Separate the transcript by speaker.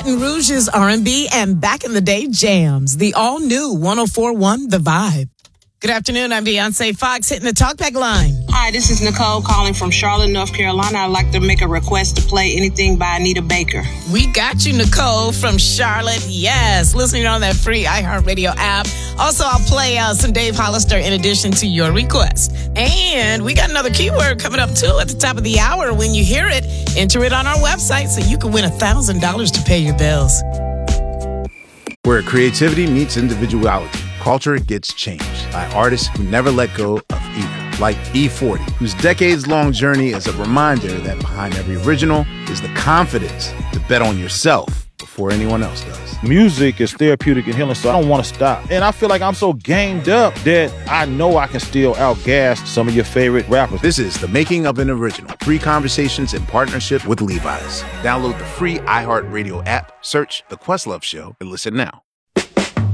Speaker 1: Baton Rouge's R&B and back in the day jams. The all-new 104.1 The Vibe. Good afternoon, I'm Beyonce Fox hitting the talkback line.
Speaker 2: Hi, this is Nicole calling from Charlotte, North Carolina. I'd like to make a request to play anything by Anita Baker.
Speaker 1: We got you, Nicole from Charlotte. Yes, listening on that free iHeartRadio app. Also, I'll play some Dave Hollister in addition to your request. And we got another keyword coming up, too, at the top of the hour. When you hear it, enter it on our website so you can win $1,000 to pay your bills.
Speaker 3: Where creativity meets individuality, culture gets changed by artists who never let go of either. Like E40, whose decades-long journey is a reminder that behind every original is the confidence to bet on yourself before anyone else does.
Speaker 4: Music is therapeutic and healing, so I don't want to stop. And I feel like I'm so gamed up that I know I can still outgas some of your favorite rappers.
Speaker 3: This is The Making of an Original. 3 conversations in partnership with Levi's. Download the free iHeartRadio app, search The Questlove Show, and listen now.